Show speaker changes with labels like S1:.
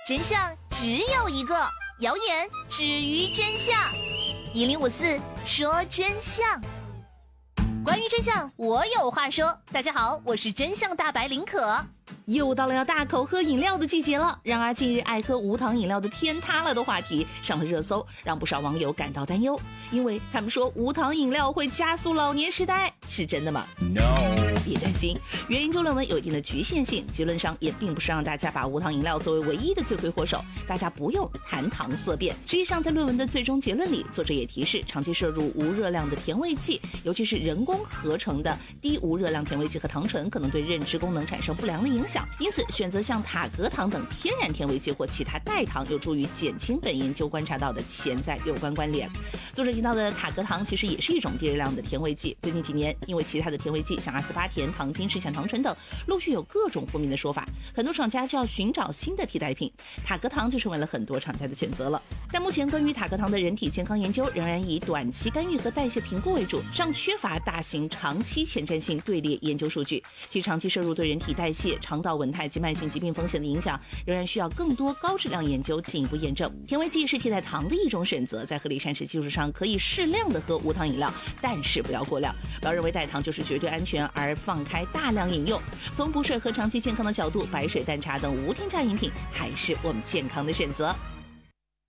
S1: 真相只有一个，谣言止于真相。1054说真相。关于真相，我有话说。大家好，我是真相大白林可。又到了要大口喝饮料的季节了，然而近日爱喝无糖饮料的天塌了的话题上了热搜，让不少网友感到担忧，因为他们说无糖饮料会加速老年痴呆，是真的吗 ？No， 别担心，原研究论文有一定的局限性，结论上也并不是让大家把无糖饮料作为唯一的罪魁祸首，大家不用谈糖色变。实际上，在论文的最终结论里，作者也提示，长期摄入无热量的甜味剂，尤其是人工合成的低无热量甜味剂和糖醇，可能对认知功能产生不良的影响。因此，选择像塔格糖等天然甜味剂或其他代糖，有助于减轻本研究观察到的潜在有关关联。作者提到的塔格糖其实也是一种低热量的甜味剂。最近几年，因为其他的甜味剂像阿斯巴甜、糖精、视线糖醇等，陆续有各种负面的说法，很多厂家就要寻找新的替代品，塔格糖就成为了很多厂家的选择了。但目前关于塔格糖的人体健康研究仍然以短期干预和代谢评估为主，尚缺乏大型长期前瞻性队列研究数据，其长期摄入对人体代谢、肠道稳态及慢性疾病风险的影响仍然需要更多高质量研究进一步验证。甜味剂是替代糖的一种选择，在合理膳食基础上可以适量的喝无糖饮料，但是不要过量，不要认为代糖就是绝对安全而放开大量饮用。从补水和长期健康的角度，白水淡茶等无添加饮品还是我们健康的选择。